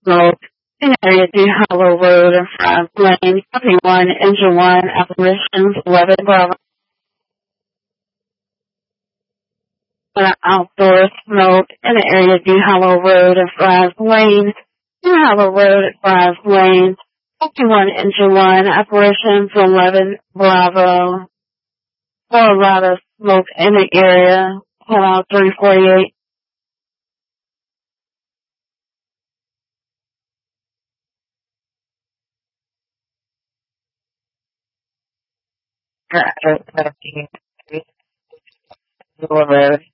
Smoke in area D Hollow Road and 5 Lane, Copy 1, Engine 1, Apparitions 11 Bravo. Outdoor smoke in the area D Hollow Road and 5 Lane, D Hollow Road at 5 Lane, Copy 1, Engine 1, Apparitions 11 Bravo. A lot of smoke in the area. Call out 348. Road.